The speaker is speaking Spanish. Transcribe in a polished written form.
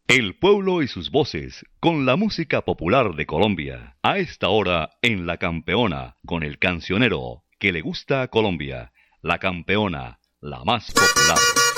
El pueblo y sus voces, con la música popular de Colombia. A esta hora en La Campeona, con el cancionero que le gusta a Colombia. La Campeona, la más popular.